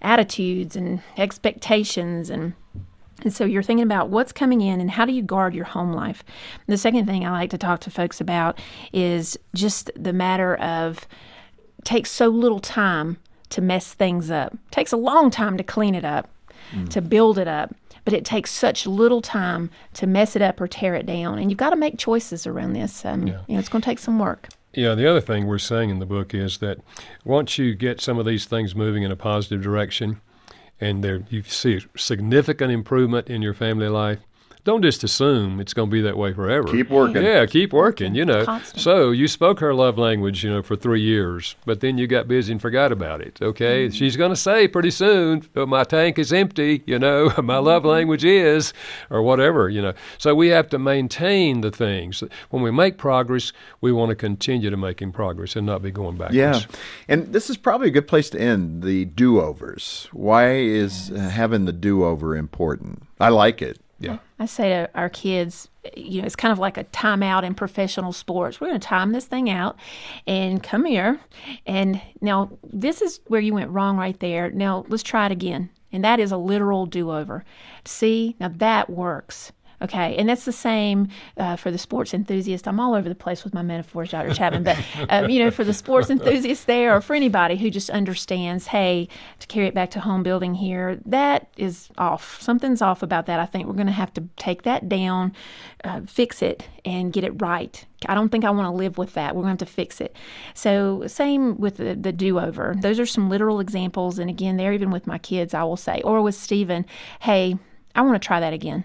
attitudes and expectations, and so you're thinking about what's coming in and how do you guard your home life. The second thing I like to talk to folks about is just the matter of takes so little time to mess things up. It takes a long time to clean it up, to build it up, but it takes such little time to mess it up or tear it down. And you've got to make choices around this. It's going to take some work. Yeah, the other thing we're saying in the book is that once you get some of these things moving in a positive direction and you see significant improvement in your family life, don't just assume it's going to be that way forever. Keep working. Yeah, keep working, Constant. So you spoke her love language, for 3 years, but then you got busy and forgot about it, okay? Mm-hmm. She's going to say pretty soon, my tank is empty, my love language is, or whatever, So we have to maintain the things. When we make progress, we want to continue to making progress and not be going backwards. Yeah, and this is probably a good place to end, the do-overs. Why is having the do-over important? I like it. Yeah. I say to our kids, it's kind of like a timeout in professional sports. We're going to time this thing out and come here. And now this is where you went wrong right there. Now let's try it again. And that is a literal do-over. See, now that works. Okay, and that's the same for the sports enthusiast. I'm all over the place with my metaphors, Dr. Chapman, but, for the sports enthusiast there or for anybody who just understands, hey, to carry it back to home building here, that is off. Something's off about that. I think we're going to have to take that down, fix it, and get it right. I don't think I want to live with that. We're going to have to fix it. So same with the do-over. Those are some literal examples, and again, they're even with my kids, I will say, or with Stephen, hey, I want to try that again.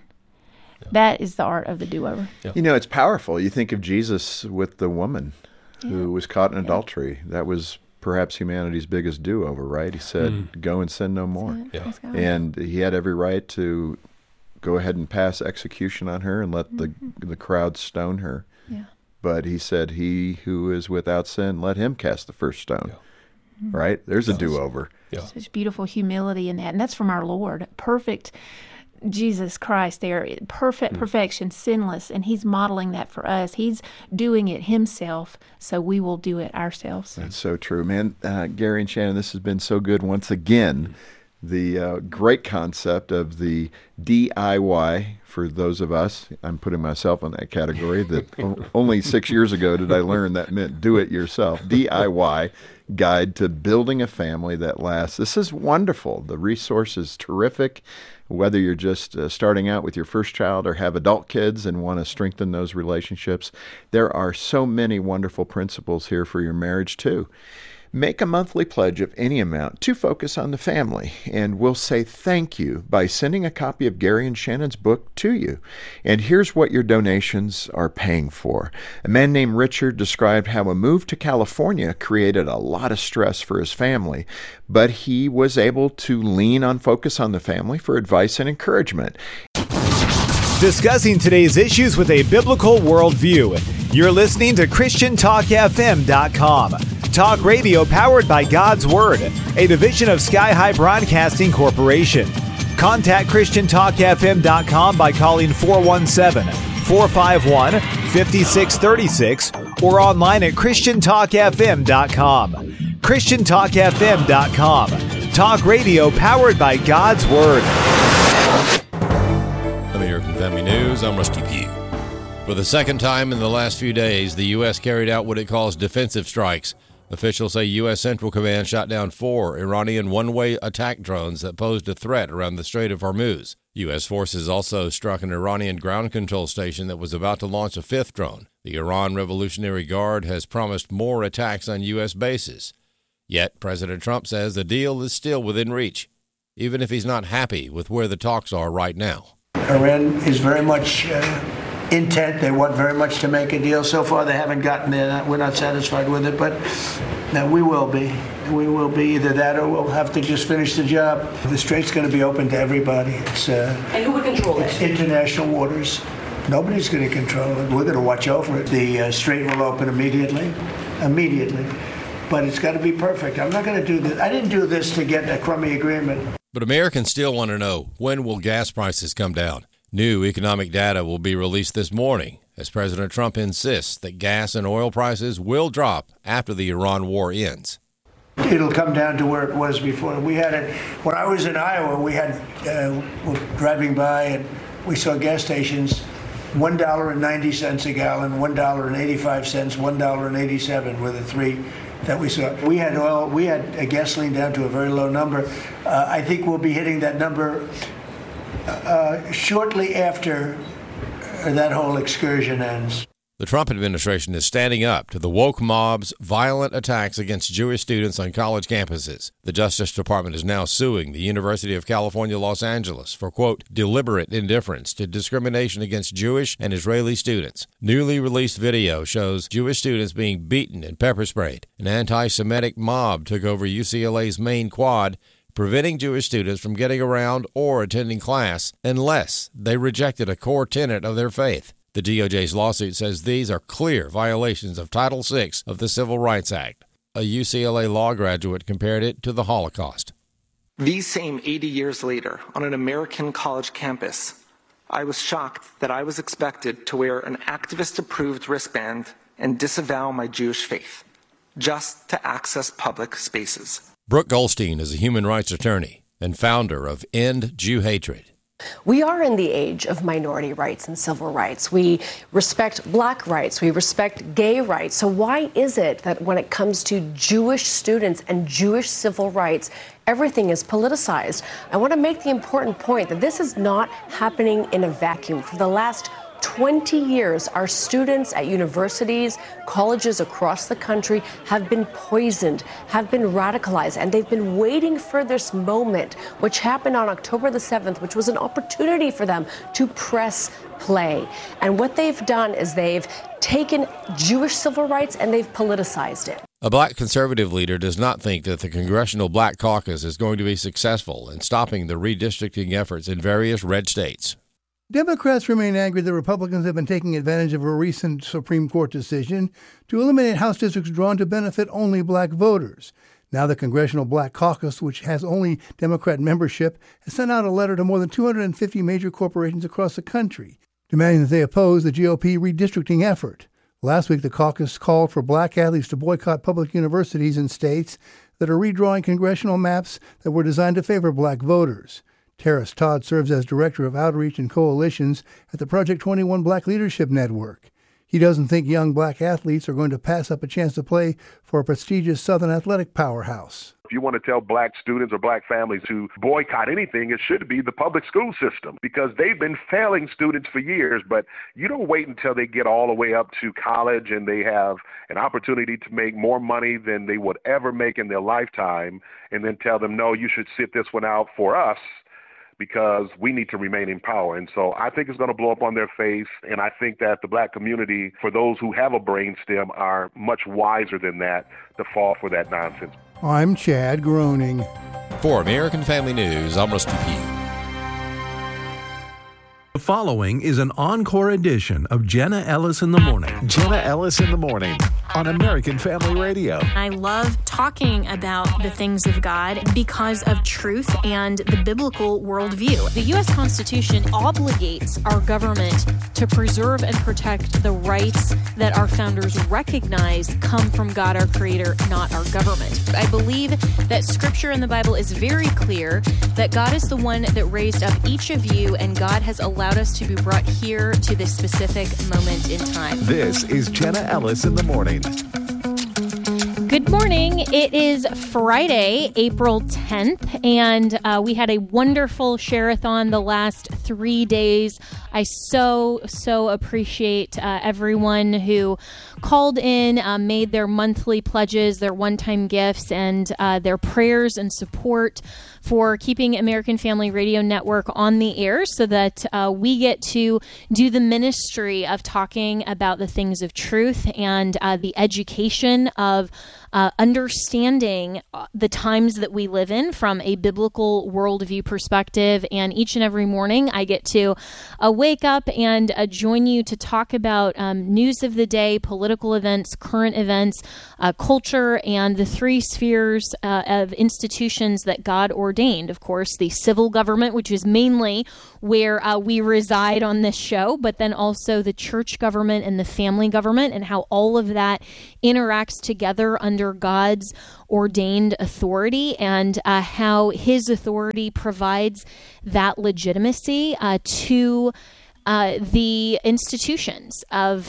That is the art of the do-over. Yeah. It's powerful. You think of Jesus with the woman who was caught in adultery. That was perhaps humanity's biggest do-over, right? He said, go and sin no more. Yeah. And he had every right to go ahead and pass execution on her and let the crowd stone her. Yeah. But he said, he who is without sin, let him cast the first stone. Yeah. Right? There's a do-over. Yeah. Such beautiful humility in that. And that's from our Lord. Perfect Jesus Christ there, perfection, sinless, and he's modeling that for us. He's doing it himself, so we will do it ourselves. That's so true, man. Gary and Shannon, this has been so good once again. The great concept of the DIY for those of us, I'm putting myself in that category, that only 6 years ago did I learn that meant do it yourself. DIY guide to building a family that lasts. This is wonderful. The resource is terrific. Whether you're just starting out with your first child or have adult kids and want to strengthen those relationships, there are so many wonderful principles here for your marriage too. Make a monthly pledge of any amount to focus on the family, and we'll say thank you by sending a copy of Gary and Shannon's book to you. And here's what your donations are paying for. A man named Richard described how a move to California created a lot of stress for his family, but he was able to lean on Focus on the Family for advice and encouragement. Discussing today's issues with a biblical worldview. You're listening to ChristianTalkFM.com. Talk radio powered by God's Word, a division of Sky High Broadcasting Corporation. Contact ChristianTalkFM.com by calling 417-451-5636 or online at ChristianTalkFM.com. ChristianTalkFM.com. Talk radio powered by God's Word. American Family News, I'm Rusty Pugh. For the second time in the last few days, the U.S. carried out what it calls defensive strikes. Officials say U.S. Central Command shot down 4 Iranian one-way attack drones that posed a threat around the Strait of Hormuz. U.S. forces also struck an Iranian ground control station that was about to launch a 5th drone. The Iran Revolutionary Guard has promised more attacks on U.S. bases. Yet, President Trump says the deal is still within reach, even if he's not happy with where the talks are right now. Iran is very much intent. They want very much to make a deal. So far, they haven't gotten there. We're not satisfied with it, but now we will be. We will be either that or we'll have to just finish the job. The strait's going to be open to everybody. And who would control it? It's international waters. Nobody's going to control it. We're going to watch over it. The strait will open immediately. But it's got to be perfect. I'm not going to do this. I didn't do this to get a crummy agreement. But Americans still want to know, when will gas prices come down? New economic data will be released this morning as President Trump insists that gas and oil prices will drop after the Iran war ends. It'll come down to where it was before. We had it when I was in Iowa. We had driving by and we saw gas stations, $1.90 a gallon, $1.85, $1.87 were the three that we saw. We had oil. We had gasoline down to a very low number. I think we'll be hitting that number shortly after that whole excursion ends. The Trump administration is standing up to the woke mob's violent attacks against Jewish students on college campuses. The Justice Department is now suing the University of California, Los Angeles for, quote, deliberate indifference to discrimination against Jewish and Israeli students. Newly released video shows Jewish students being beaten and pepper sprayed. An anti-Semitic mob took over UCLA's main quad, preventing Jewish students from getting around or attending class unless they rejected a core tenet of their faith. The DOJ's lawsuit says these are clear violations of Title VI of the Civil Rights Act. A UCLA law graduate compared it to the Holocaust. These same 80 years later, on an American college campus, I was shocked that I was expected to wear an activist-approved wristband and disavow my Jewish faith, just to access public spaces. Brooke Goldstein is a human rights attorney and founder of End Jew Hatred. We are in the age of minority rights and civil rights. We respect black rights. We respect gay rights. So why is it that when it comes to Jewish students and Jewish civil rights, everything is politicized? I want to make the important point that this is not happening in a vacuum. For the last 20 years, our students at universities, colleges across the country have been poisoned, have been radicalized, and they've been waiting for this moment, which happened on October the 7th, which was an opportunity for them to press play. And what they've done is they've taken Jewish civil rights and they've politicized it. A black conservative leader does not think that the Congressional Black Caucus is going to be successful in stopping the redistricting efforts in various red states. Democrats remain angry that Republicans have been taking advantage of a recent Supreme Court decision to eliminate House districts drawn to benefit only black voters. Now the Congressional Black Caucus, which has only Democrat membership, has sent out a letter to more than 250 major corporations across the country, demanding that they oppose the GOP redistricting effort. Last week, the caucus called for black athletes to boycott public universities in states that are redrawing congressional maps that were designed to favor black voters. Terrace Todd serves as Director of Outreach and Coalitions at the Project 21 Black Leadership Network. He doesn't think young black athletes are going to pass up a chance to play for a prestigious Southern athletic powerhouse. If you want to tell black students or black families to boycott anything, it should be the public school system, because they've been failing students for years. But you don't wait until they get all the way up to college and they have an opportunity to make more money than they would ever make in their lifetime and then tell them, no, you should sit this one out for us, because we need to remain in power. And so I think it's going to blow up on their face. And I think that the black community, for those who have a brainstem, are much wiser than that to fall for that nonsense. I'm Chad Groening. For American Family News, I'm Rusty Pugh. The following is an encore edition of Jenna Ellis in the Morning. Jenna Ellis in the Morning on American Family Radio. I love talking about the things of God because of truth and the biblical worldview. The U.S. Constitution obligates our government to preserve and protect the rights that our founders recognize come from God, our Creator, not our government. I believe that Scripture in the Bible is very clear that God is the one that raised up each of you, and God has allowed us to be brought here to this specific moment in time. This is Jenna Ellis in the Morning. Good morning. It is Friday, April 10th, and we had a wonderful share-a-thon the last 3 days. I so appreciate everyone who called in, made their monthly pledges, their one-time gifts, and their prayers and support for keeping American Family Radio Network on the air so that we get to do the ministry of talking about the things of truth and the education of understanding the times that we live in from a biblical worldview perspective. And each and every morning I get to wake up and join you to talk about news of the day, political events, current events, culture, and the three spheres of institutions that God ordained. Of course, the civil government, which is mainly where we reside on this show, but then also the church government and the family government, and how all of that interacts together under God's ordained authority and how his authority provides that legitimacy to the institutions of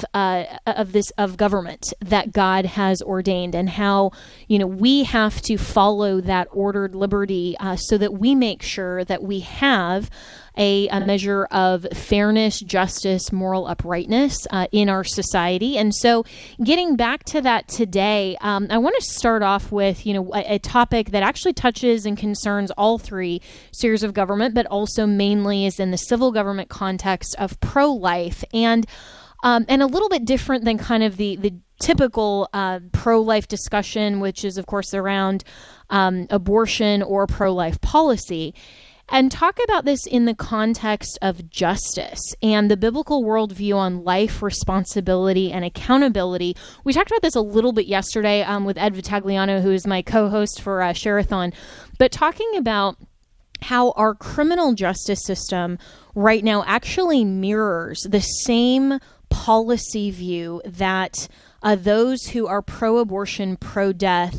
government that God has ordained, and how we have to follow that ordered liberty so that we make sure that we have a measure of fairness, justice, moral uprightness in our society. And so getting back to that today, I want to start off with, a topic that actually touches and concerns all three spheres of government, but also mainly is in the civil government context of pro-life, and a little bit different than kind of the typical pro-life discussion, which is, of course, around abortion or pro-life policy. And talk about this in the context of justice and the biblical worldview on life, responsibility, and accountability. We talked about this a little bit yesterday with Ed Vitagliano, who is my co-host for Share-a-thon, but talking about how our criminal justice system right now actually mirrors the same policy view that those who are pro-abortion, pro-death,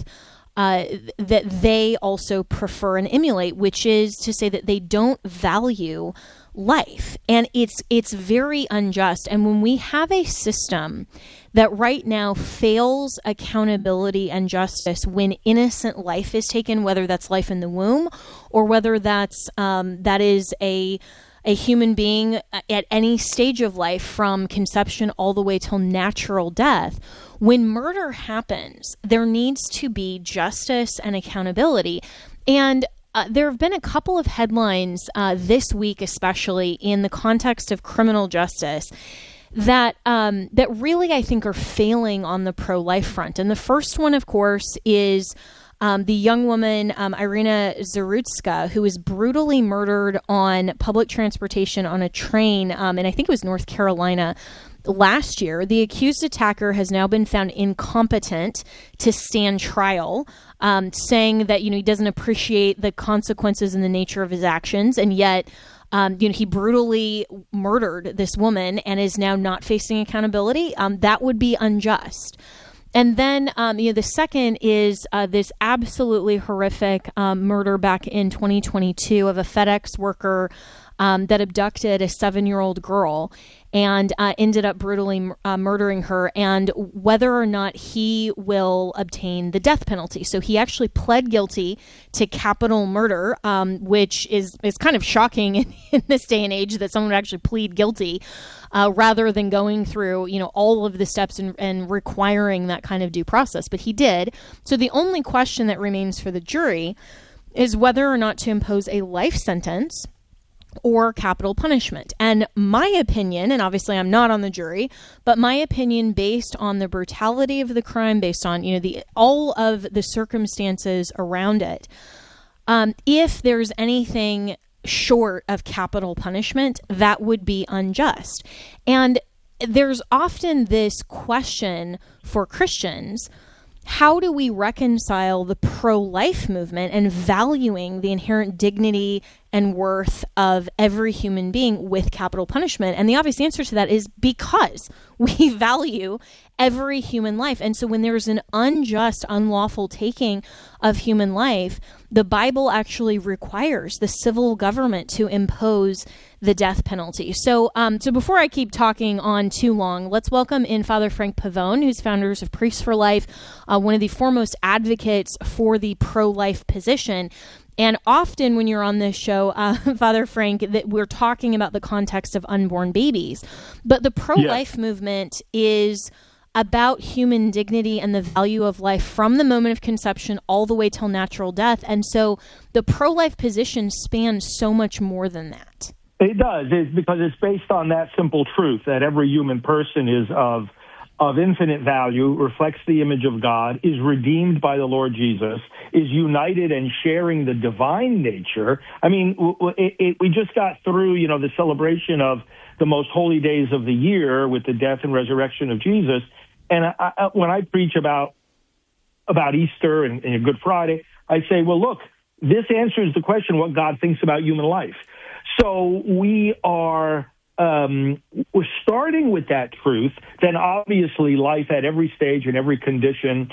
that they also prefer and emulate, which is to say that they don't value life. And it's very unjust. And when we have a system that right now fails accountability and justice when innocent life is taken, whether that's life in the womb or whether that is a human being at any stage of life from conception all the way till natural death, when murder happens, there needs to be justice and accountability. And there have been a couple of headlines this week, especially in the context of criminal justice, that really, I think, are failing on the pro-life front. And the first one, of course, is the young woman, Irina Zarutska, who was brutally murdered on public transportation on a train, and I think it was North Carolina last year. The accused attacker has now been found incompetent to stand trial, saying that, he doesn't appreciate the consequences and the nature of his actions, and yet he brutally murdered this woman and is now not facing accountability. That would be unjust. And then, the second is this absolutely horrific murder back in 2022 of a FedEx worker that abducted a 7-year-old girl and ended up brutally murdering her, and whether or not he will obtain the death penalty. So he actually pled guilty to capital murder, which is kind of shocking in this day and age that someone would actually plead guilty rather than going through, all of the steps and requiring that kind of due process. But he did. So the only question that remains for the jury is whether or not to impose a life sentence or capital punishment. And my opinion, and obviously I'm not on the jury, but my opinion based on the brutality of the crime, based on, all of the circumstances around it, if there's anything short of capital punishment, that would be unjust. And there's often this question for Christians: how do we reconcile the pro-life movement and valuing the inherent dignity and worth of every human being with capital punishment? And the obvious answer to that is because we value every human life. And so when there's an unjust, unlawful taking of human life, the Bible actually requires the civil government to impose the death penalty. So before I keep talking on too long, let's welcome in Father Frank Pavone, who's founders of Priests for Life, one of the foremost advocates for the pro-life position. And often when you're on this show, Father Frank, that we're talking about the context of unborn babies. But the pro-life movement is about human dignity and the value of life from the moment of conception all the way till natural death. And so the pro-life position spans so much more than that. It does. It's because it's based on that simple truth that every human person is of infinite value, reflects the image of God, is redeemed by the Lord Jesus, is united and sharing the divine nature. I mean, we just got through, the celebration of the most holy days of the year with the death and resurrection of Jesus. And when I preach about Easter and Good Friday, I say, well, look, this answers the question what God thinks about human life. So we are we're starting with that truth, then obviously life at every stage and every condition,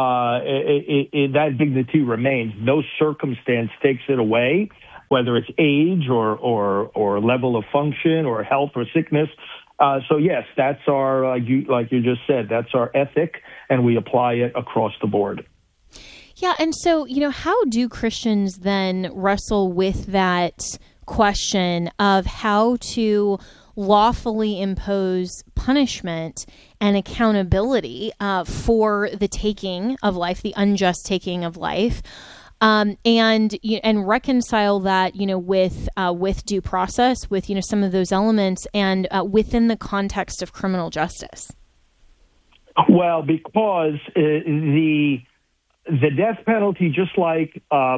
that dignity remains. No circumstance takes it away, whether it's age or level of function or health or sickness. So yes, that's our, like you just said, that's our ethic, and we apply it across the board. Yeah, and so, how do Christians then wrestle with that question of how to lawfully impose punishment and accountability for the taking of life, the unjust taking of life, and reconcile that, with due process, with some of those elements, and within the context of criminal justice? Well, because the death penalty, just like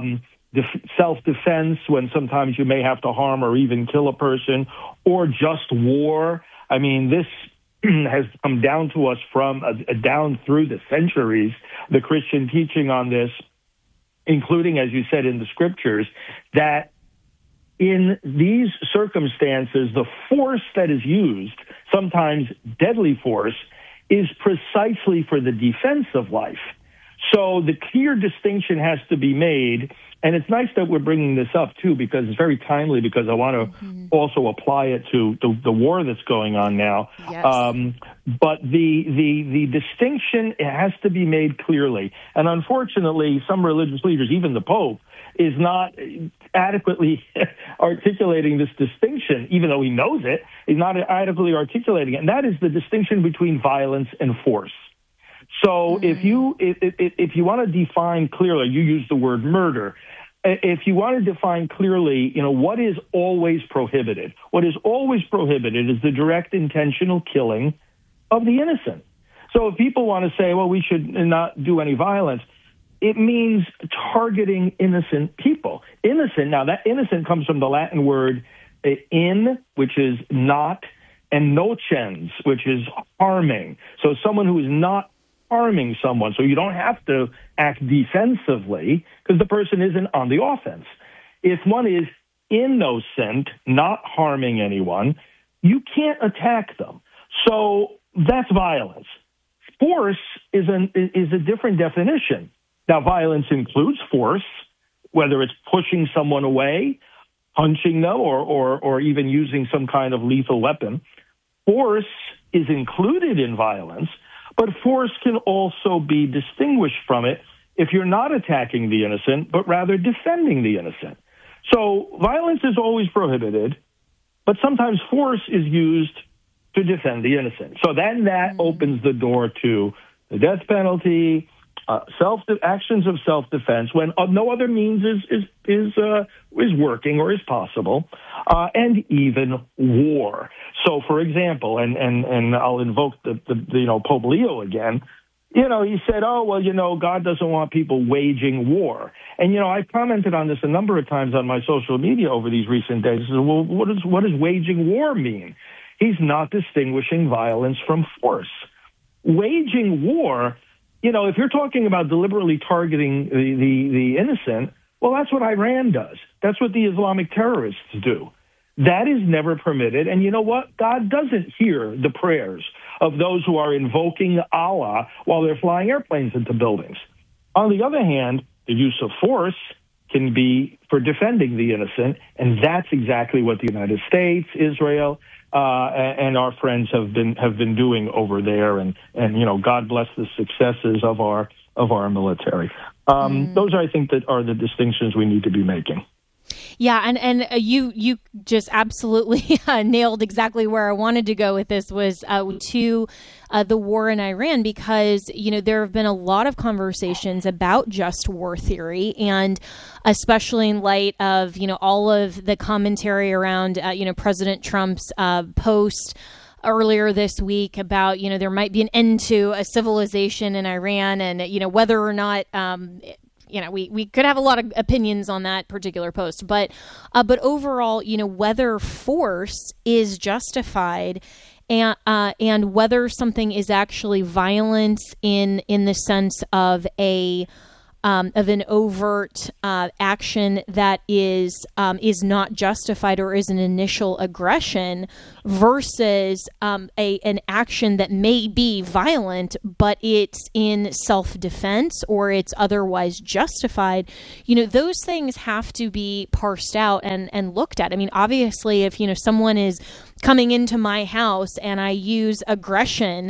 self-defense, when sometimes you may have to harm or even kill a person, or just war. I mean, this has come down to us from down through the centuries, the Christian teaching on this, including, as you said, in the scriptures, that in these circumstances, the force that is used, sometimes deadly force, is precisely for the defense of life. So the clear distinction has to be made, and it's nice that we're bringing this up, too, because it's very timely, because I want to also apply it to the war that's going on now. Yes. But the distinction has to be made clearly. And unfortunately, some religious leaders, even the Pope, is not adequately articulating this distinction, even though he knows it. He's not adequately articulating it, and that is the distinction between violence and force. So if you want to define clearly, you use the word murder. If you want to define clearly, what is always prohibited? What is always prohibited is the direct intentional killing of the innocent. So if people want to say, well, we should not do any violence, it means targeting innocent people. Innocent, now that innocent comes from the Latin word in, which is not, and nocens, which is harming. So someone who is not harming someone. So you don't have to act defensively because the person isn't on the offense. If one is innocent, not harming anyone, you can't attack them. So that's violence. Force is a different definition. Now, violence includes force, whether it's pushing someone away, punching them, or even using some kind of lethal weapon. Force is included in violence, but force can also be distinguished from it if you're not attacking the innocent, but rather defending the innocent. So violence is always prohibited, but sometimes force is used to defend the innocent. So then that opens the door to the death penalty, actions of self-defense when no other means is working or is possible, and even war. So, for example, and I'll invoke the Pope Leo again. He said, God doesn't want people waging war. And, I've commented on this a number of times on my social media over these recent days. I said, well, what does waging war mean? He's not distinguishing violence from force. Waging war, if you're talking about deliberately targeting the innocent, well, that's what Iran does. That's what the Islamic terrorists do. That is never permitted. And you know what? God doesn't hear the prayers of those who are invoking Allah while they're flying airplanes into buildings. On the other hand, the use of force can be for defending the innocent, and that's exactly what the United States, Israel, and our friends have been doing over there. And God bless the successes of our military. Those, I think, that are the distinctions we need to be making. Yeah, and you just absolutely nailed exactly where I wanted to go with this, was to the war in Iran, because there have been a lot of conversations about just war theory, and especially in light of all of the commentary around President Trump's post earlier this week about there might be an end to a civilization in Iran, and whether or not we could have a lot of opinions on that particular post, but overall, whether force is justified, and whether something is actually violence in the sense of a an overt action that is not justified or is an initial aggression versus an action that may be violent, but it's in self-defense or it's otherwise justified. Those things have to be parsed out and looked at. I mean, obviously, if someone is coming into my house and I use aggression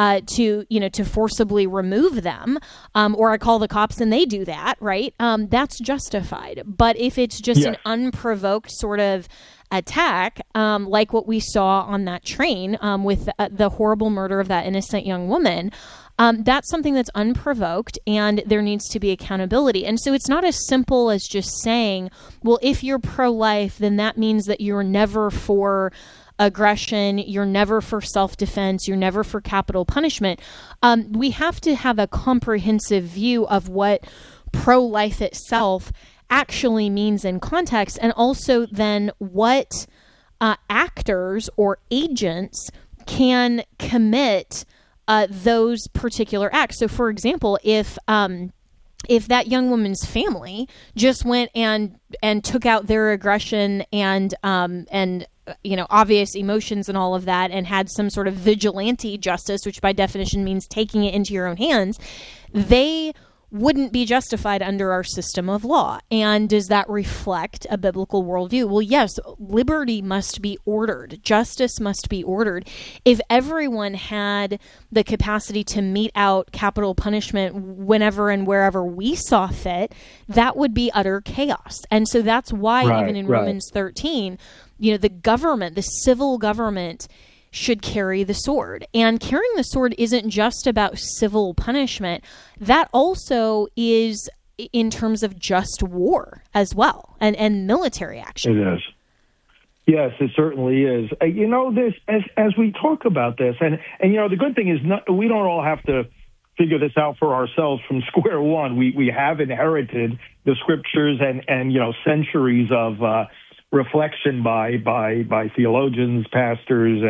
to forcibly remove them, or I call the cops and they do that, right? That's justified. But if it's just an unprovoked sort of attack, like what we saw on that train with the horrible murder of that innocent young woman, that's something that's unprovoked, and there needs to be accountability. And so it's not as simple as just saying, well, if you're pro-life, then that means that you're never for aggression, you're never for self-defense, you're never for capital punishment. We have to have a comprehensive view of what pro-life itself actually means in context, and also then what actors or agents can commit those particular acts. So, for example, if that young woman's family just went and took out their aggression and obvious emotions and all of that, and had some sort of vigilante justice, which by definition means taking it into your own hands, they wouldn't be justified under our system of law. And does that reflect a biblical worldview? Well, yes, liberty must be ordered. Justice must be ordered. If everyone had the capacity to mete out capital punishment whenever and wherever we saw fit, that would be utter chaos. And so that's why even in Romans 13, the government, the civil government, should carry the sword. And carrying the sword isn't just about civil punishment. That also is in terms of just war as well, and military action. It is. Yes, it certainly is. This as we talk about this, and the good thing is we don't all have to figure this out for ourselves from square one. We have inherited the scriptures and centuries of reflection by theologians, pastors,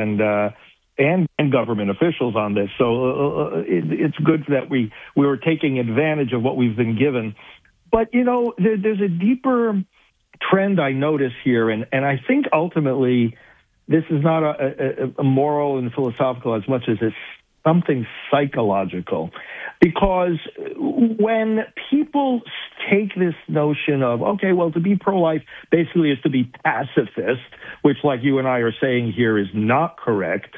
and government officials on this. So it's good that we were taking advantage of what we've been given. But there's a deeper trend I notice here, and I think ultimately this is not a moral and philosophical as much as it's something psychological. Because when people take this notion of, okay, well, to be pro-life basically is to be pacifist, which, like you and I are saying here, is not correct,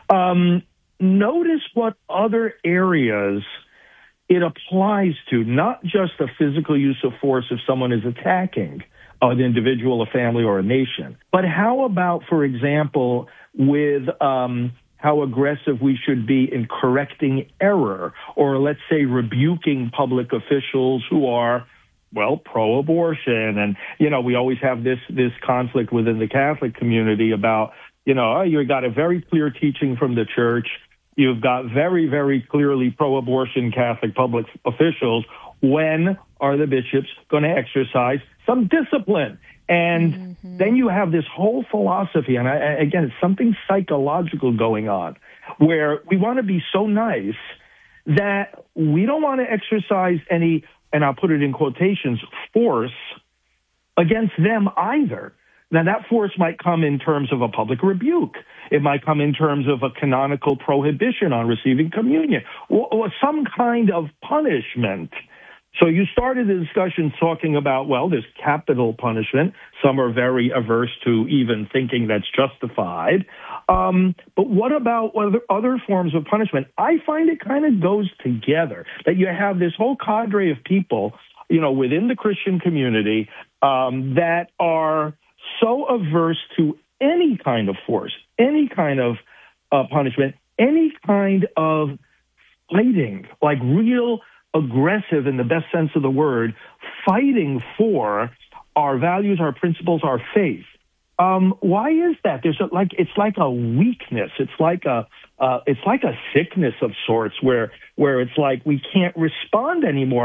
notice what other areas it applies to, not just the physical use of force if someone is attacking an individual, a family, or a nation. But how about, for example, with how aggressive we should be in correcting error, or let's say rebuking public officials who are, pro-abortion. And, we always have this conflict within the Catholic community about, you've got a very clear teaching from the church. You've got very, very clearly pro-abortion Catholic public officials. When are the bishops going to exercise some discipline? And then you have this whole philosophy, and again, it's something psychological going on, where we want to be so nice that we don't want to exercise any, and I'll put it in quotations, force against them either. Now, that force might come in terms of a public rebuke. It might come in terms of a canonical prohibition on receiving communion, or some kind of punishment. So you started the discussion talking about, there's capital punishment. Some are very averse to even thinking that's justified. But what about other forms of punishment? I find it kind of goes together, that you have this whole cadre of people, within the Christian community that are so averse to any kind of force, any kind of punishment, any kind of fighting, like real aggressive in the best sense of the word, fighting for our values, our principles, our faith. Why is that? It's like a weakness. It's like a sickness of sorts where it's like we can't respond anymore.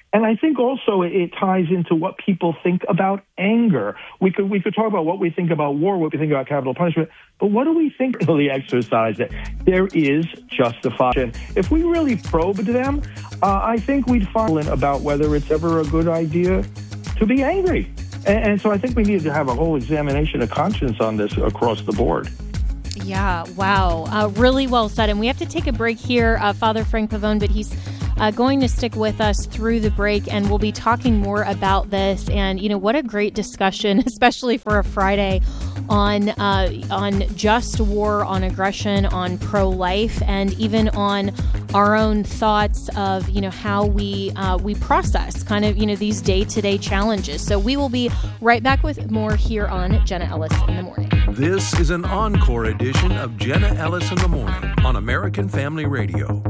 And I think also it ties into what people think about anger. We could talk about what we think about war, what we think about capital punishment, but what do we think of the exercise that there is justification? If we really probed them, I think we'd find about whether it's ever a good idea to be angry. And so I think we need to have a whole examination of conscience on this across the board. Yeah, wow. Really well said. And we have to take a break here, Father Frank Pavone, but he's going to stick with us through the break, and we'll be talking more about this. And, what a great discussion, especially for a Friday, on just war, on aggression, on pro-life, and even on our own thoughts of, how we process kind of, these day-to-day challenges. So we will be right back with more here on Jenna Ellis in the Morning. This is an encore edition of Jenna Ellis in the Morning on American Family Radio.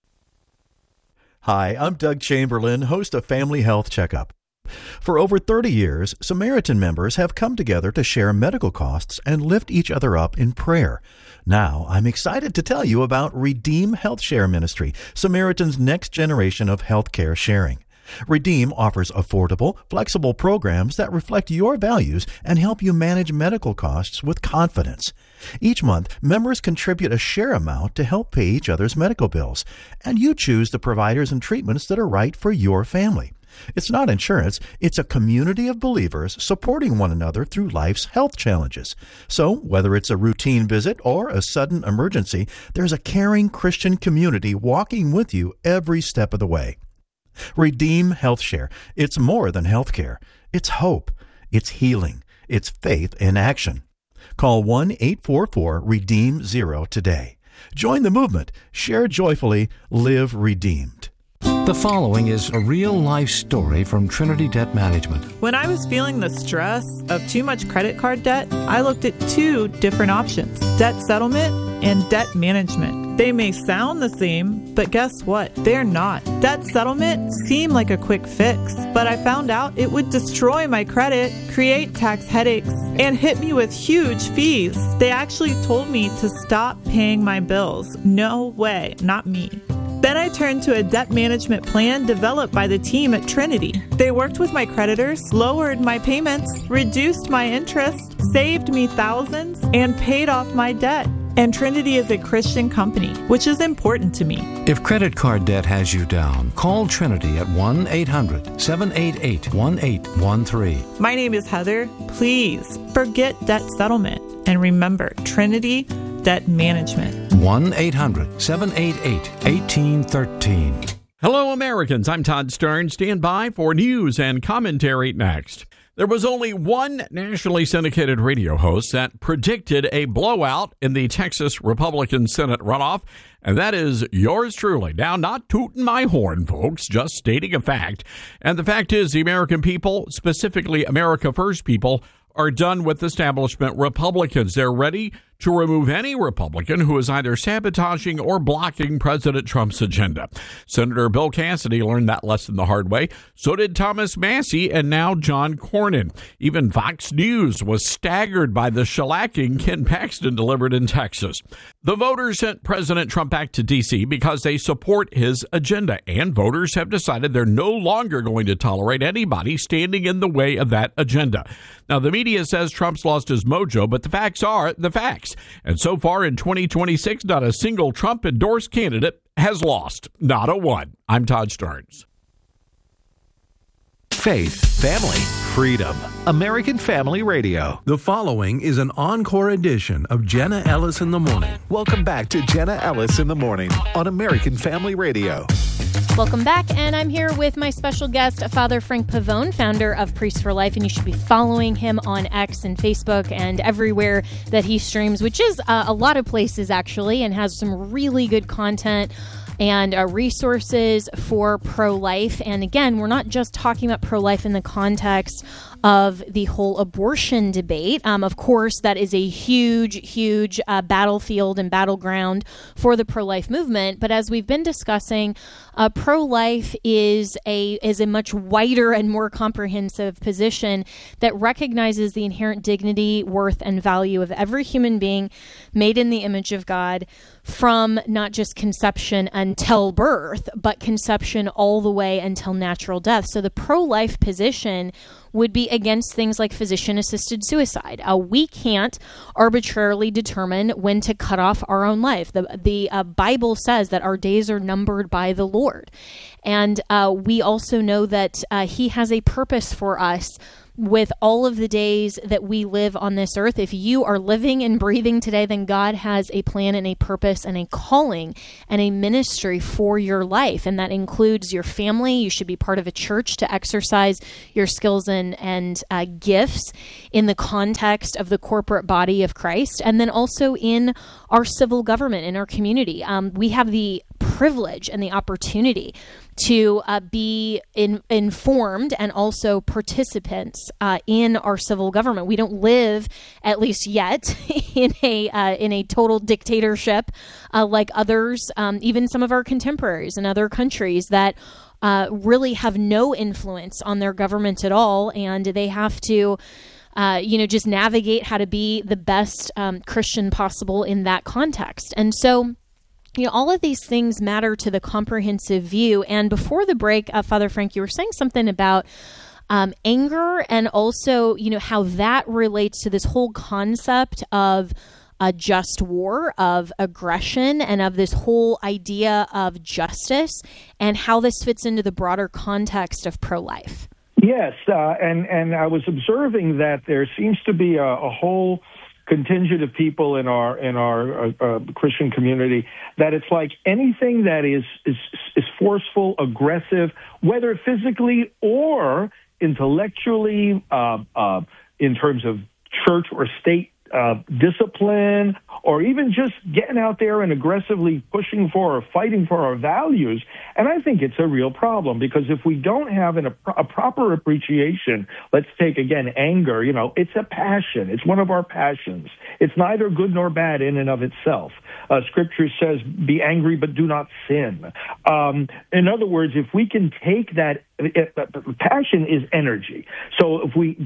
Hi, I'm Doug Chamberlain, host of Family Health Checkup. For over 30 years, Samaritan members have come together to share medical costs and lift each other up in prayer. Now, I'm excited to tell you about Redeem Health Share Ministry, Samaritan's next generation of healthcare sharing. Redeem offers affordable, flexible programs that reflect your values and help you manage medical costs with confidence. Each month, members contribute a share amount to help pay each other's medical bills, and you choose the providers and treatments that are right for your family. It's not insurance, it's a community of believers supporting one another through life's health challenges. So, whether it's a routine visit or a sudden emergency, there's a caring Christian community walking with you every step of the way. Redeem Health Share. It's more than healthcare. It's hope. It's healing. It's faith in action. Call 1-844-REDEEM-0 today. Join the movement. Share joyfully. Live redeemed. The following is a real-life story from Trinity Debt Management. When I was feeling the stress of too much credit card debt, I looked at two different options: debt settlement and debt management. They may sound the same, but guess what? They're not. Debt settlement seemed like a quick fix, but I found out it would destroy my credit, create tax headaches, and hit me with huge fees. They actually told me to stop paying my bills. No way, not me. Then I turned to a debt management plan developed by the team at Trinity. They worked with my creditors, lowered my payments, reduced my interest, saved me thousands, and paid off my debt. And Trinity is a Christian company, which is important to me. If credit card debt has you down, call Trinity at 1-800-788-1813. My name is Heather. Please forget debt settlement and remember Trinity Debt Management. 1-800-788-1813. Hello, Americans. I'm Todd Stern. Stand by for news and commentary next. There was only one nationally syndicated radio host that predicted a blowout in the Texas Republican Senate runoff, and that is yours truly. Now, not tooting my horn, folks, just stating a fact. And the fact is, the American people, specifically America First people, are done with establishment Republicans. They're ready to remove any Republican who is either sabotaging or blocking President Trump's agenda. Senator Bill Cassidy learned that lesson the hard way. So did Thomas Massie and now John Cornyn. Even Fox News was staggered by the shellacking Ken Paxton delivered in Texas. The voters sent President Trump back to D.C. because they support his agenda, and voters have decided they're no longer going to tolerate anybody standing in the way of that agenda. Now, the media says Trump's lost his mojo, but the facts are the facts. And so far in 2026, not a single Trump-endorsed candidate has lost. Not a one. I'm Todd Stearns. Faith, family, freedom. American Family Radio. The following is an encore edition of Jenna Ellis in the Morning. Welcome back to Jenna Ellis in the Morning on American Family Radio. Welcome back, and I'm here with my special guest, Father Frank Pavone, founder of Priests for Life, and you should be following him on X and Facebook and everywhere that he streams, which is a lot of places, actually, and has some really good content and resources for pro-life. And again, we're not just talking about pro-life in the context of the whole abortion debate. Of course, that is a huge battlefield and battleground for the pro-life movement. But as we've been discussing, pro-life is a much wider and more comprehensive position that recognizes the inherent dignity, worth, and value of every human being made in the image of God, from not just conception until birth, but conception all the way until natural death. So the pro-life position would be against things like physician-assisted suicide. We can't arbitrarily determine when to cut off our own life. The Bible says that our days are numbered by the Lord. And we also know that He has a purpose for us with all of the days that we live on this earth. If you are living and breathing today, then God has a plan and a purpose and a calling and a ministry for your life. And that includes your family. You should be part of a church to exercise your skills and gifts in the context of the corporate body of Christ. And then also in our civil government, in our community. We have the privilege and the opportunity to be informed and also participants in our civil government. We don't live, at least yet, in a total dictatorship like others, even some of our contemporaries in other countries that really have no influence on their government at all, and they have to just navigate how to be the best Christian possible in that context. And so, all of these things matter to the comprehensive view. And before the break, Father Frank, you were saying something about anger and also, how that relates to this whole concept of a just war, of aggression, and of this whole idea of justice, and how this fits into the broader context of pro-life. Yes, and I was observing that there seems to be a whole contingent of people in our Christian community that it's like anything that is forceful, aggressive, whether physically or intellectually, in terms of church or state discipline, or even just getting out there and aggressively pushing for or fighting for our values. And I think it's a real problem, because if we don't have a proper appreciation, let's take again anger, it's a passion. It's one of our passions. It's neither good nor bad in and of itself. Scripture says, be angry, but do not sin. In other words, if we can take that, passion is energy. So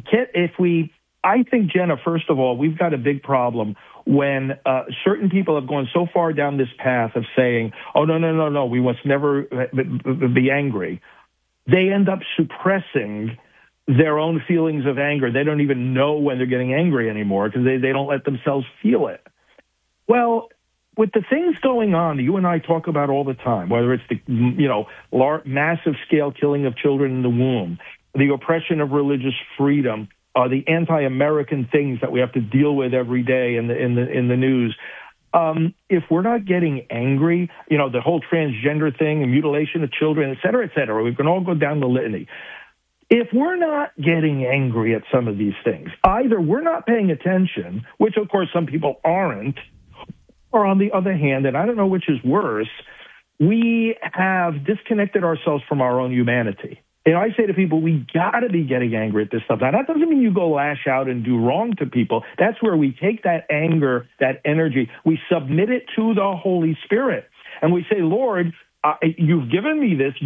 I think, Jenna, first of all, we've got a big problem when certain people have gone so far down this path of saying, oh, no, we must never be angry. They end up suppressing their own feelings of anger. They don't even know when they're getting angry anymore because they don't let themselves feel it. Well, with the things going on that you and I talk about all the time, whether it's the massive scale killing of children in the womb, the oppression of religious freedom, the anti-American things that we have to deal with every day in the news. If we're not getting angry, the whole transgender thing and mutilation of children, et cetera, we can all go down the litany. If we're not getting angry at some of these things, either we're not paying attention, which of course some people aren't, or on the other hand, and I don't know which is worse, we have disconnected ourselves from our own humanity. And I say to people, we got to be getting angry at this stuff. Now, that doesn't mean you go lash out and do wrong to people. That's where we take that anger, that energy, we submit it to the Holy Spirit. And we say, Lord, you've given me this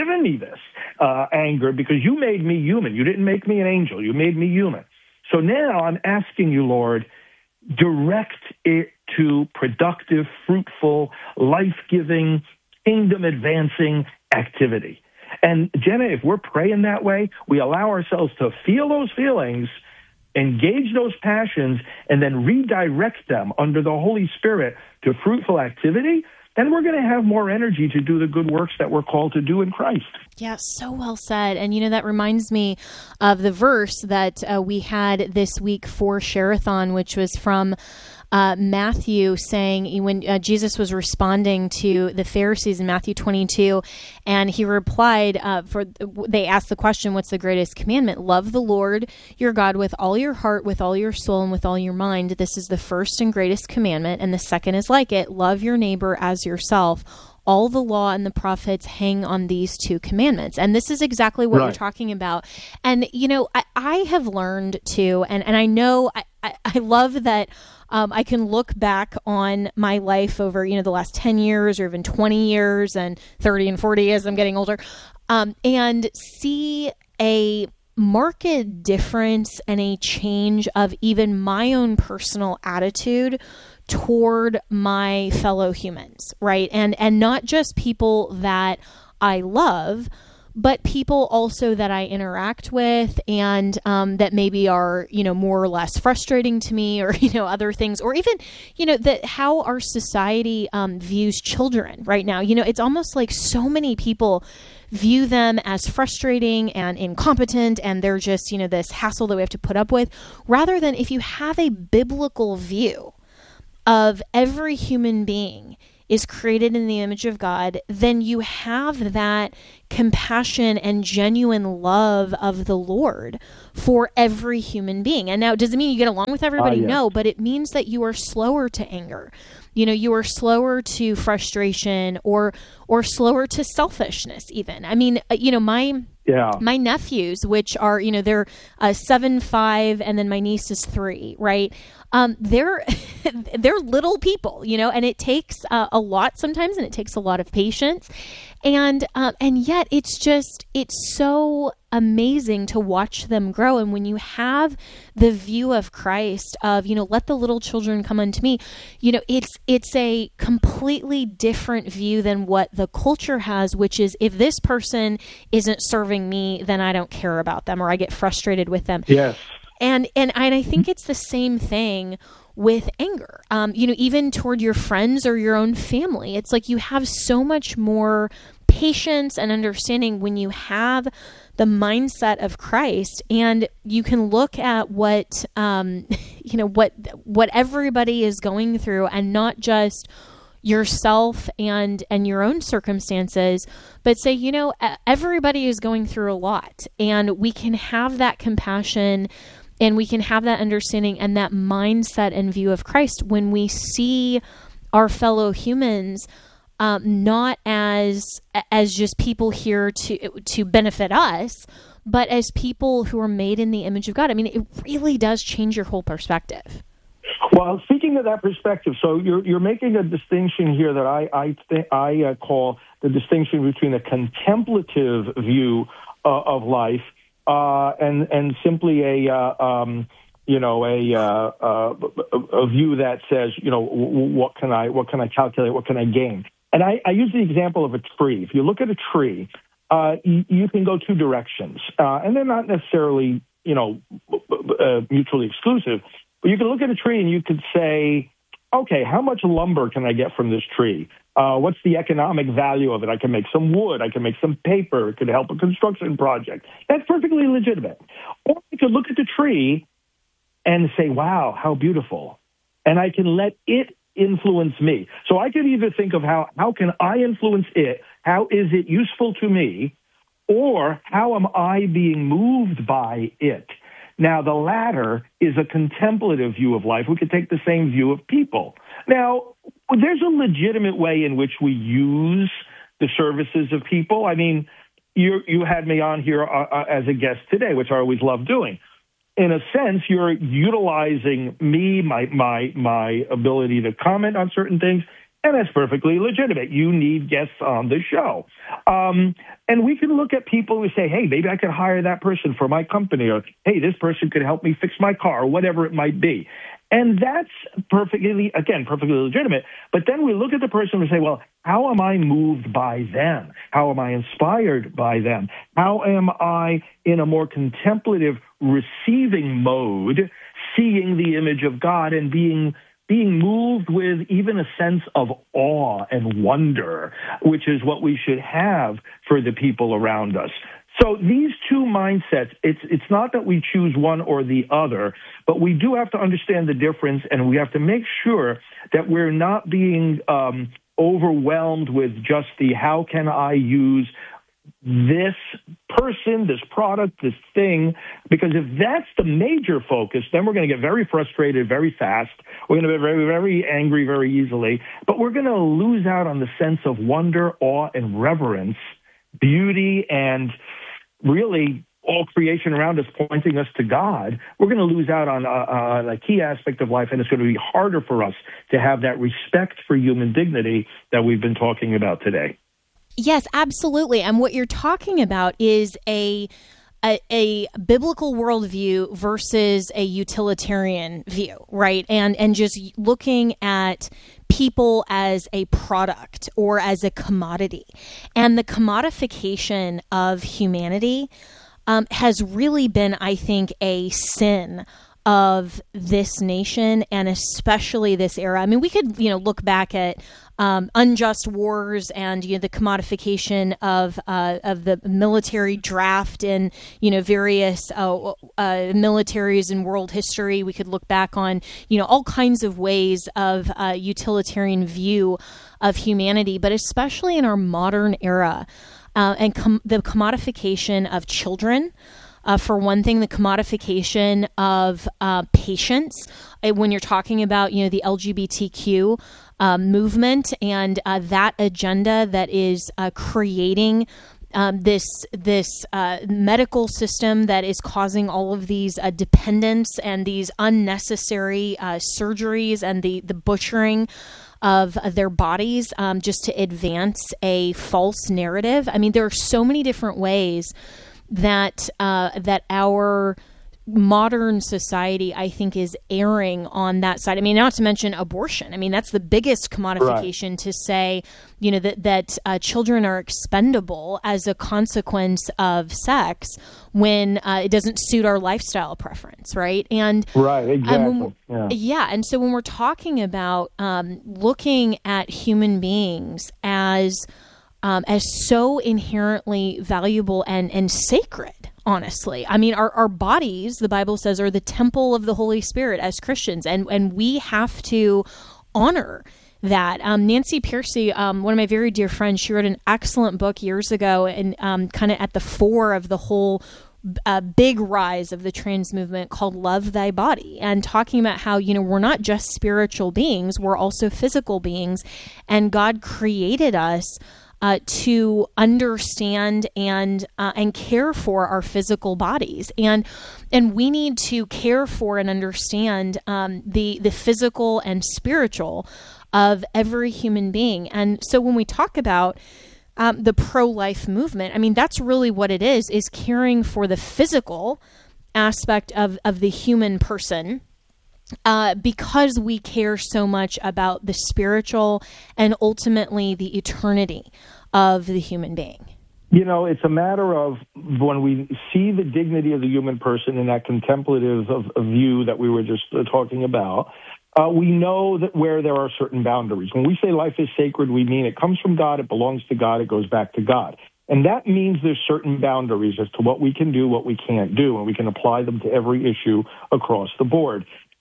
anger because you made me human. You didn't make me an angel. You made me human. So now I'm asking you, Lord, direct it to productive, fruitful, life-giving, kingdom-advancing activity. And Jenna, if we're praying that way, we allow ourselves to feel those feelings, engage those passions, and then redirect them under the Holy Spirit to fruitful activity, then we're going to have more energy to do the good works that we're called to do in Christ. Yeah, so well said. And, that reminds me of the verse that we had this week for Share-a-thon, which was from Matthew saying, when Jesus was responding to the Pharisees in Matthew 22, and he replied, they asked the question, what's the greatest commandment? Love the Lord your God with all your heart, with all your soul, and with all your mind. This is the first and greatest commandment, and the second is like it. Love your neighbor as yourself. All the law and the prophets hang on these two commandments. And this is exactly what you're talking about. And, I have learned too, and I know, I love that I can look back on my life over, the last 10 years or even 20 years and 30 and 40 as I'm getting older, and see a marked difference and a change of even my own personal attitude toward my fellow humans, right? And not just people that I love, but people also that I interact with and that maybe are, more or less frustrating to me, or, other things, or even, that how our society views children right now. It's almost like so many people view them as frustrating and incompetent, and they're just, this hassle that we have to put up with, rather than if you have a biblical view of every human being is created in the image of God, then you have that compassion and genuine love of the Lord for every human being. And now, does it mean you get along with everybody? Yes. No, but it means that you are slower to anger. You are slower to frustration or slower to selfishness even. I mean, my nephews, which are, they're 7, 5, and then my niece is 3, right? They're little people, and it takes a lot sometimes, and it takes a lot of patience, and yet it's so amazing to watch them grow. And when you have the view of Christ of, let the little children come unto me, it's a completely different view than what the culture has, which is, if this person isn't serving me, then I don't care about them, or I get frustrated with them. Yes. And I think it's the same thing with anger, even toward your friends or your own family. It's like you have so much more patience and understanding when you have the mindset of Christ, and you can look at what everybody is going through, and not just yourself and your own circumstances, but say, everybody is going through a lot, and we can have that compassion, and we can have that understanding and that mindset and view of Christ when we see our fellow humans not as just people here to benefit us, but as people who are made in the image of God. I mean, it really does change your whole perspective. Well, speaking of that perspective, so you're making a distinction here that I call the distinction between a contemplative view of life and simply a view that says, what can I calculate, what can I gain? And I use the example of a tree. If you look at a tree, you can go two directions, and they're not necessarily, mutually exclusive. But you can look at a tree and you could say, okay, how much lumber can I get from this tree? What's the economic value of it? I can make some wood. I can make some paper. It could help a construction project. That's perfectly legitimate. Or I could look at the tree and say, wow, how beautiful. And I can let it influence me. So I could either think of how can I influence it? How is it useful to me? Or how am I being moved by it? Now, the latter is a contemplative view of life. We could take the same view of people. Now, there's a legitimate way in which we use the services of people. I mean, you had me on here as a guest today, which I always love doing. In a sense, you're utilizing me, my ability to comment on certain things, and that's perfectly legitimate. You need guests on the show. And we can look at people who say, hey, maybe I could hire that person for my company, or hey, this person could help me fix my car, or whatever it might be. And that's perfectly legitimate. But then we look at the person and say, well, how am I moved by them? How am I inspired by them? How am I in a more contemplative receiving mode, seeing the image of God and being moved with even a sense of awe and wonder, which is what we should have for the people around us. So these two mindsets, it's not that we choose one or the other, but we do have to understand the difference, and we have to make sure that we're not being overwhelmed with just the how can I use this person, this product, this thing, because if that's the major focus, then we're going to get very frustrated very fast. We're going to be very, very angry very easily, but we're going to lose out on the sense of wonder, awe, and reverence, beauty, and really all creation around us pointing us to God. We're going to lose out on a key aspect of life, and it's going to be harder for us to have that respect for human dignity that we've been talking about today. Yes, absolutely. And what you're talking about is a biblical worldview versus a utilitarian view, right? And just looking at people as a product or as a commodity. And the commodification of humanity has really been, I think, a sin of this nation and especially this era. I mean, we could, look back at unjust wars and the commodification of the military draft in various militaries in world history. We could look back on all kinds of ways of utilitarian view of humanity, but especially in our modern era, and the commodification of children. For one thing, the commodification of patients. When you're talking about, the LGBTQ movement and that agenda that is creating this medical system that is causing all of these dependents and these unnecessary surgeries and the butchering of their bodies just to advance a false narrative. I mean, there are so many different ways that our modern society, I think, is erring on that side. I mean, not to mention abortion. I mean, that's the biggest commodification, right, to say, that children are expendable as a consequence of sex when it doesn't suit our lifestyle preference, right? And right, exactly. And so when we're talking about looking at human beings as so inherently valuable and sacred, honestly. I mean, our bodies, the Bible says, are the temple of the Holy Spirit as Christians, and we have to honor that. Nancy Pearcey, one of my very dear friends, she wrote an excellent book years ago, and kind of at the fore of the whole big rise of the trans movement, called Love Thy Body, and talking about how, we're not just spiritual beings, we're also physical beings, and God created us to understand and care for our physical bodies, and we need to care for and understand the physical and spiritual of every human being. And so when we talk about the pro-life movement, I mean, that's really what it is caring for the physical aspect of the human person, because we care so much about the spiritual and ultimately the eternity of the human being. It's a matter of when we see the dignity of the human person in that contemplative of view that we were just talking about, we know that where there are certain boundaries. When we say life is sacred, we mean it comes from God, it belongs to God, it goes back to God. And that means there's certain boundaries as to what we can do, what we can't do, and we can apply them to every issue across the board.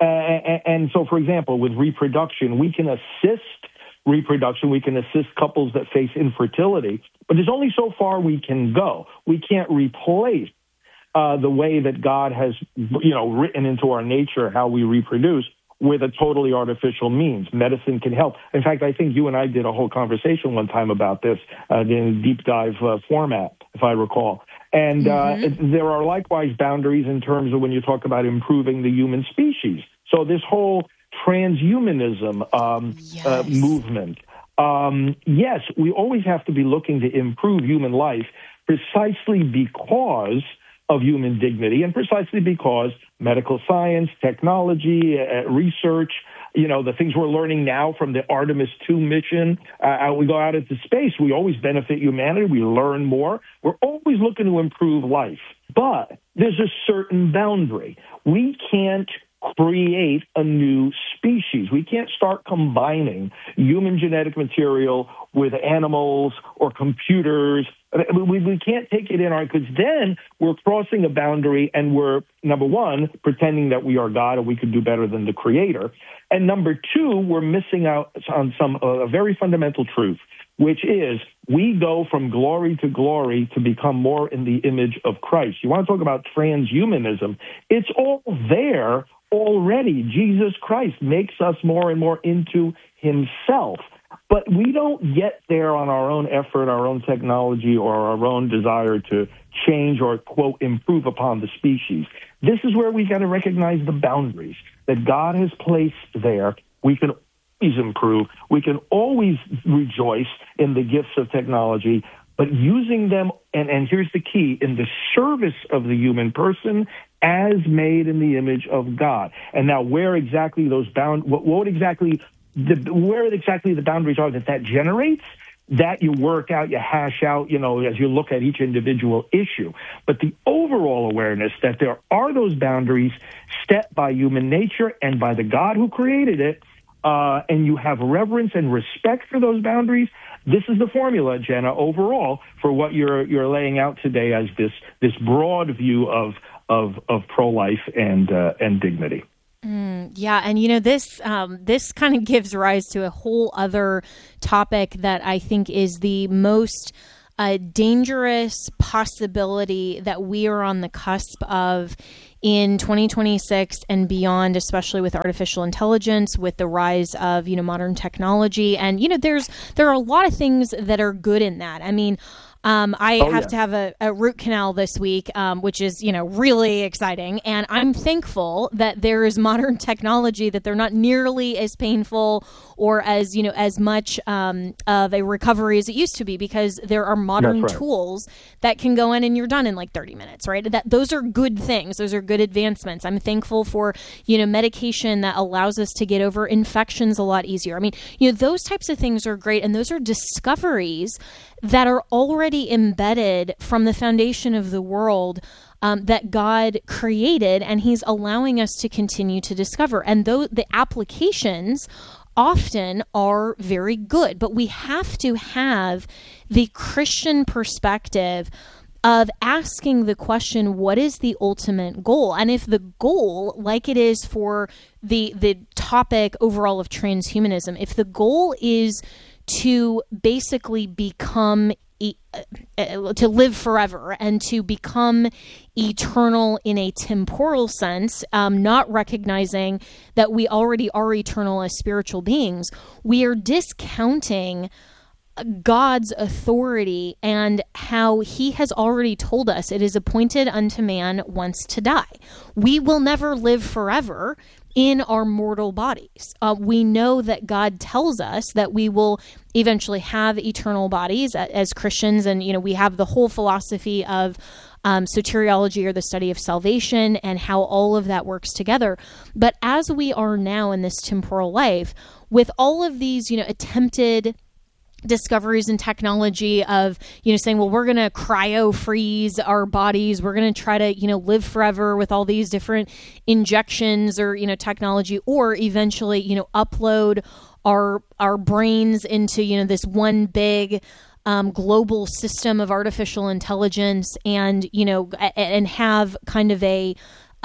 And so, for example, with reproduction, we can assist reproduction, we can assist couples that face infertility, but there's only so far we can go. We can't replace the way that God has, written into our nature how we reproduce with a totally artificial means. Medicine can help. In fact, I think you and I did a whole conversation one time about this in a deep dive format, if I recall. And there are likewise boundaries in terms of when you talk about improving the human species. So this whole transhumanism movement, yes, we always have to be looking to improve human life precisely because of human dignity and precisely because medical science, technology, research, the things we're learning now from the Artemis II mission, we go out into space, we always benefit humanity, we learn more. We're always looking to improve life. But there's a certain boundary. We can't create a new species. We can't start combining human genetic material with animals or computers We can't take it in our, because then we're crossing a boundary and we're, number one, pretending that we are God and we could do better than the Creator. And number two, we're missing out on a very fundamental truth, which is we go from glory to glory to become more in the image of Christ. You want to talk about transhumanism? It's all there already. Jesus Christ makes us more and more into himself. But we don't get there on our own effort, our own technology, or our own desire to change or, quote, improve upon the species. This is where we got to recognize the boundaries that God has placed there. We can always improve. We can always rejoice in the gifts of technology, but using them, and here's the key, in the service of the human person as made in the image of God. And now where exactly those where exactly the boundaries are that generates, that you work out, you hash out, as you look at each individual issue. But the overall awareness that there are those boundaries set by human nature and by the God who created it, and you have reverence and respect for those boundaries, this is the formula, Jenna, overall, for what you're laying out today as this broad view of pro-life and dignity. Yeah, and this kind of gives rise to a whole other topic that I think is the most dangerous possibility that we are on the cusp of in 2026 and beyond, especially with artificial intelligence, with the rise of modern technology, and there are a lot of things that are good in that. I mean, I have to have a root canal this week, which is, really exciting. And I'm thankful that there is modern technology, that they're not nearly as painful or as, as much of a recovery as it used to be, because there are modern tools that can go in and you're done in like 30 minutes, right? Those are good things. Those are good advancements. I'm thankful for, medication that allows us to get over infections a lot easier. I mean, those types of things are great. And those are discoveries that are already embedded from the foundation of the world that God created, and he's allowing us to continue to discover. And though the applications often are very good, but we have to have the Christian perspective of asking the question, what is the ultimate goal? And if the goal, like it is for the topic overall of transhumanism, if the goal is to basically become, to live forever and to become eternal in a temporal sense, not recognizing that we already are eternal as spiritual beings, we are discounting God's authority and how he has already told us it is appointed unto man once to die. We will never live forever in our mortal bodies. We know that God tells us that we will eventually have eternal bodies as Christians, and we have the whole philosophy of soteriology, or the study of salvation, and how all of that works together. But as we are now in this temporal life, with all of these attempted discoveries in technology of, saying, well, we're going to cryo freeze our bodies. We're going to try to, live forever with all these different injections or, technology, or eventually, upload our brains into, this one big global system of artificial intelligence, and, and have kind of a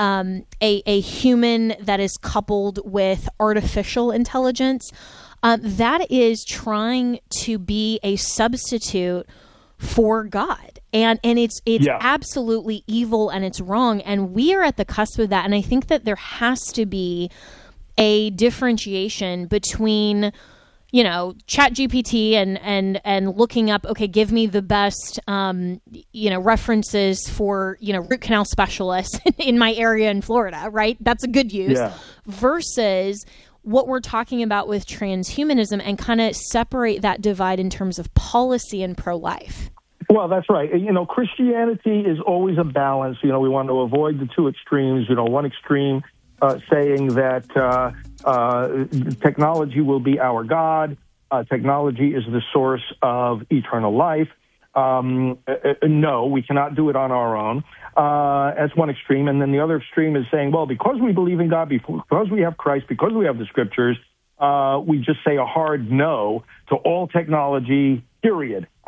human that is coupled with artificial intelligence. That is trying to be a substitute for God. And it's absolutely evil, and it's wrong. And we are at the cusp of that. And I think that there has to be a differentiation between, ChatGPT and looking up, okay, give me the best, references for, root canal specialists in my area in Florida, right? That's a good use. Versus what we're talking about with transhumanism, and kind of separate that divide in terms of policy and pro-life. Well, that's right. Christianity is always a balance. We want to avoid the two extremes. One extreme saying that technology will be our God. Technology is the source of eternal life. No, we cannot do it on our own. That's one extreme. And then the other extreme is saying, well, because we believe in God, because we have Christ, because we have the scriptures, we just say a hard no to all technology, period.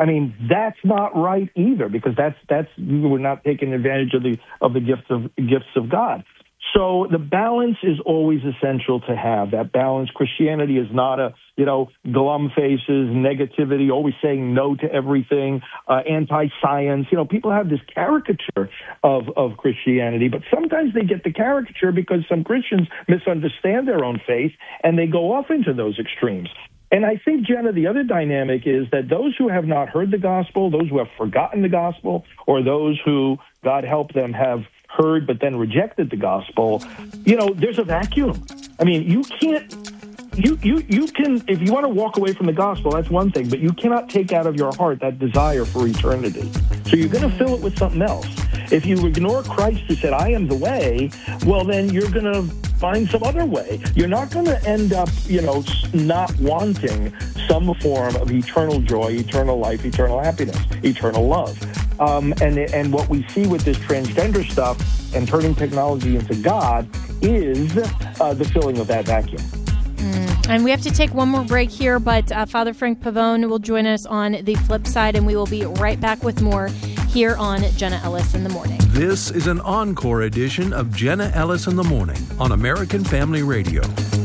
I mean, that's not right either, because we're not taking advantage of the gifts of God. So the balance is always essential to have. That balance. Christianity is not glum faces, negativity, always saying no to everything, anti-science. People have this caricature of Christianity, but sometimes they get the caricature because some Christians misunderstand their own faith and they go off into those extremes. And I think, Jenna, the other dynamic is that those who have not heard the gospel, those who have forgotten the gospel, or those who, God help them, have heard but then rejected the gospel, there's a vacuum. I mean, you can't, you can, if you want to walk away from the gospel, that's one thing, but you cannot take out of your heart that desire for eternity. So you're going to fill it with something else. If you ignore Christ who said, I am the way, well, then you're going to find some other way. You're not going to end up, not wanting some form of eternal joy, eternal life, eternal happiness, eternal love. And what we see with this transgender stuff and turning technology into God is the filling of that vacuum. And we have to take one more break here, but Father Frank Pavone will join us on the flip side, and we will be right back with more here on Jenna Ellis in the Morning. This is an encore edition of Jenna Ellis in the Morning on American Family Radio.